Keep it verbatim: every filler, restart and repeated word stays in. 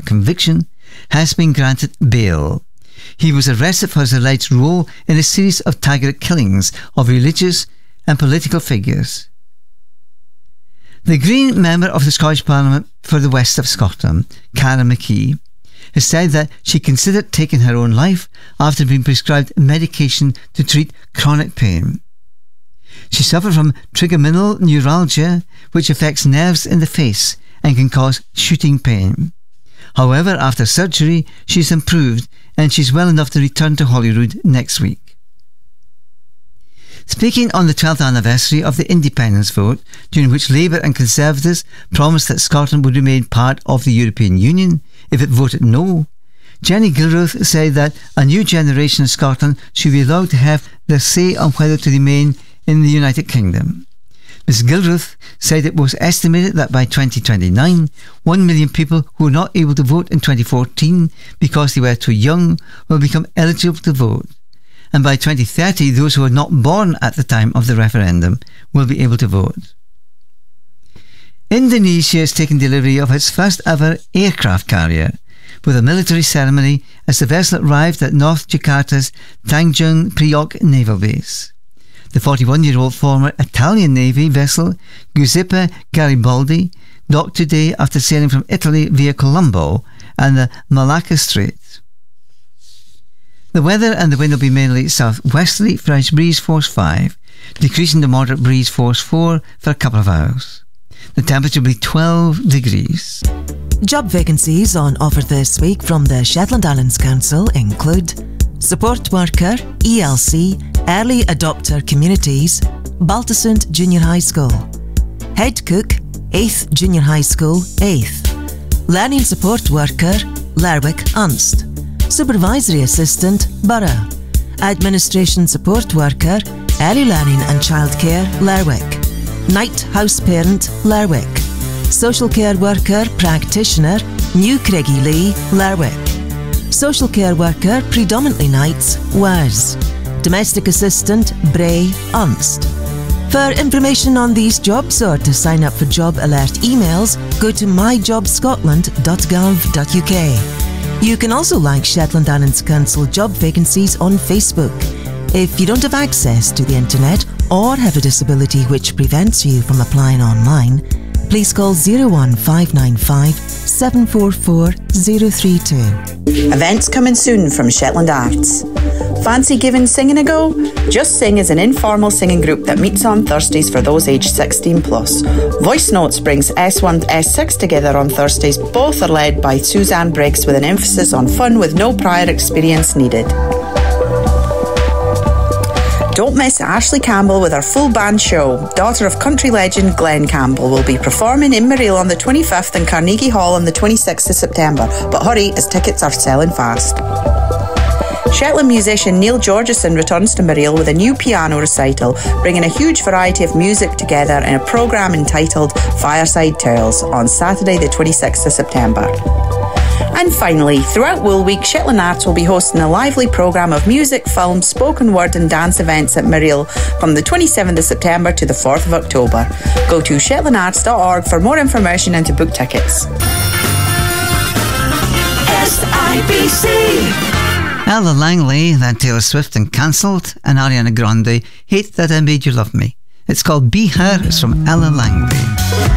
conviction, has been granted bail. He was arrested for his alleged role in a series of targeted killings of religious and political figures. The Green member of the Scottish Parliament for the West of Scotland, Cara McKee, has said that she considered taking her own life after being prescribed medication to treat chronic pain. She suffered from trigeminal neuralgia, which affects nerves in the face and can cause shooting pain. However, after surgery, she's improved and she's well enough to return to Holyrood next week. Speaking on the twelfth anniversary of the independence vote, during which Labour and Conservatives promised that Scotland would remain part of the European Union if it voted no, Jenny Gilruth said that a new generation of Scotland should be allowed to have their say on whether to remain in the United Kingdom. Miz Gilruth said it was estimated that by twenty twenty-nine, one million people who were not able to vote in twenty fourteen because they were too young will become eligible to vote. And by twenty thirty, those who were not born at the time of the referendum will be able to vote. Indonesia has taken delivery of its first ever aircraft carrier, with a military ceremony as the vessel arrived at North Jakarta's Tanjung Priok Naval Base. The forty-one-year-old former Italian Navy vessel Giuseppe Garibaldi docked today after sailing from Italy via Colombo and the Malacca Strait. The weather and the wind will be mainly southwesterly, fresh breeze force five, decreasing to moderate breeze force four for a couple of hours. The temperature will be twelve degrees. Job vacancies on offer this week from the Shetland Islands Council include support worker, E L C, early adopter communities, Baltusund Junior High School, head cook, eighth Junior High School, eighth, learning support worker, Lerwick Unst, supervisory assistant, Borough, administration support worker, early learning and childcare, Lerwick, night house parent, Lerwick, social care worker, practitioner, New Craigie-Lee, Lerwick, social care worker, predominantly nights, Wers, domestic assistant, Bray, Unst. For information on these jobs or to sign up for job alert emails, go to my job scotland dot gov dot U K. You can also like Shetland Islands Council job vacancies on Facebook. If you don't have access to the internet or have a disability which prevents you from applying online, please call zero one five nine five, seven four four, zero three two. Events coming soon from Shetland Arts. Fancy giving singing a go? Just Sing is an informal singing group that meets on Thursdays for those aged sixteen plus. Voice Notes brings S one to S six together on Thursdays. Both are led by Suzanne Briggs with an emphasis on fun with no prior experience needed. Don't miss Ashley Campbell with her full band show. Daughter of country legend Glenn Campbell will be performing in Mareel on the twenty-fifth and Carnegie Hall on the twenty-sixth of September. But hurry, as tickets are selling fast. Shetland musician Neil Georgeson returns to Mareel with a new piano recital, bringing a huge variety of music together in a programme entitled Fireside Tales on Saturday the twenty-sixth of September. And finally, throughout Wool Week, Shetland Arts will be hosting a lively programme of music, film, spoken word and dance events at Mareel from the twenty-seventh of September to the fourth of October. Go to shetland arts dot org for more information and to book tickets. S I B C. Ella Langley, then Taylor Swift and Cancelled, and Ariana Grande, Hate That I Made You Love Me. It's called Be Her. It's from Ella Langley.